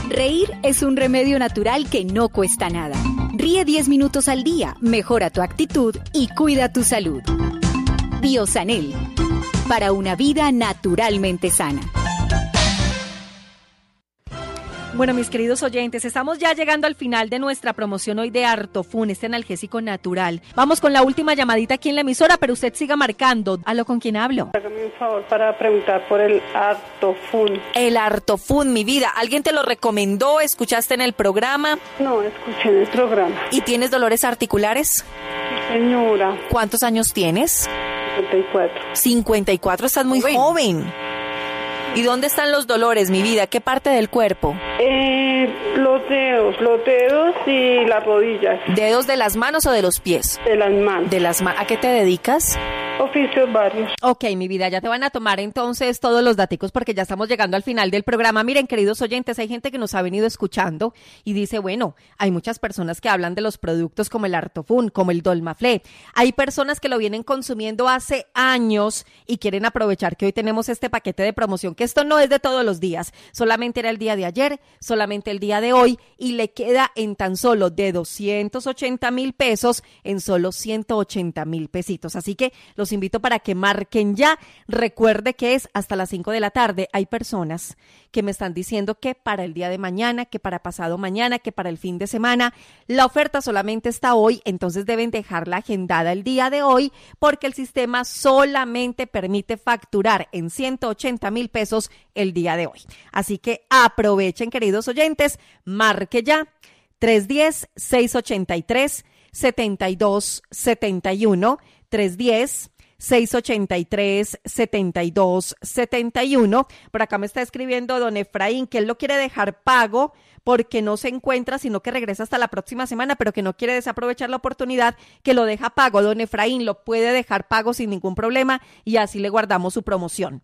Reír es un remedio natural que no cuesta nada. Ríe 10 minutos al día, mejora tu actitud y cuida tu salud. Biosanel, para una vida naturalmente sana. Bueno, mis queridos oyentes, estamos ya llegando al final de nuestra promoción hoy de Artofun, este analgésico natural. Vamos con la última llamadita aquí en la emisora, pero usted siga marcando. ¿Aló, con quién hablo? Hágame un favor para preguntar por el Artofun. El Artofun, mi vida. ¿Alguien te lo recomendó? ¿Escuchaste en el programa? No, escuché en el programa. ¿Y tienes dolores articulares? Señora. ¿Cuántos años tienes? 54. 54, estás muy joven. ¿Y dónde están los dolores, mi vida? ¿Qué parte del cuerpo? Los dedos y las rodillas. ¿Dedos de las manos o de los pies? De las manos. De las manos. ¿A qué te dedicas? Oficios varios. Ok, mi vida, ya te van a tomar entonces todos los daticos porque ya estamos llegando al final del programa. Miren, queridos oyentes, hay gente que nos ha venido escuchando y dice, bueno, hay muchas personas que hablan de los productos como el Artofun, como el Dolmaflé. Hay personas que lo vienen consumiendo hace años y quieren aprovechar que hoy tenemos este paquete de promoción, que esto no es de todos los días, solamente era el día de ayer, solamente el día de hoy, y le queda en tan solo de 280,000 pesos en solo 180,000 pesitos. Así que los invito para que marquen ya. Recuerde que es hasta las 5 de la tarde. Hay personas que me están diciendo que para el día de mañana, que para pasado mañana, que para el fin de semana. La oferta solamente está hoy, entonces deben dejarla agendada el día de hoy porque el sistema solamente permite facturar en 180,000 pesos el día de hoy. Así que aprovechen, queridos oyentes, marque ya 310-683-7271, 310-683-7271. Por acá me está escribiendo don Efraín que él lo quiere dejar pago porque no se encuentra, sino que regresa hasta la próxima semana, pero que no quiere desaprovechar la oportunidad, que lo deja pago. Don Efraín lo puede dejar pago sin ningún problema y así le guardamos su promoción.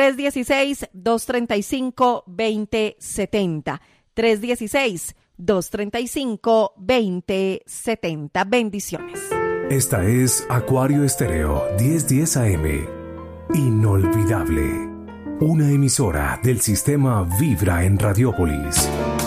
316-235-2070. 316-235-2070. Bendiciones. Esta es Acuario Estéreo 1010 AM. Inolvidable. Una emisora del sistema Vibra en Radiópolis.